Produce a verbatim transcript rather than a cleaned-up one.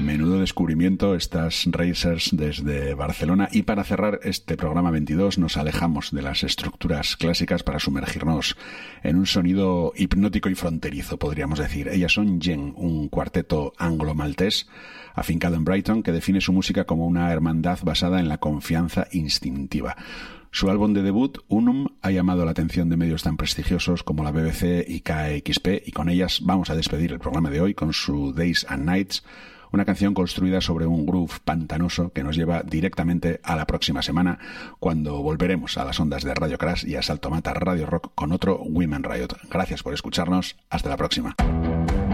Menudo descubrimiento estas Racers desde Barcelona. Y para cerrar este programa veintidós nos alejamos de las estructuras clásicas para sumergirnos en un sonido hipnótico y fronterizo, podríamos decir. Ellas son Jen, un cuarteto anglo-maltés afincado en Brighton que define su música como una hermandad basada en la confianza instintiva. Su álbum de debut, Unum, ha llamado la atención de medios tan prestigiosos como la B B C y K X P, y con ellas vamos a despedir el programa de hoy con su Days and Nights, una canción construida sobre un groove pantanoso que nos lleva directamente a la próxima semana, cuando volveremos a las ondas de Radio Crash y a Salto Mata Radio Rock con otro Women Riot. Gracias por escucharnos. Hasta la próxima.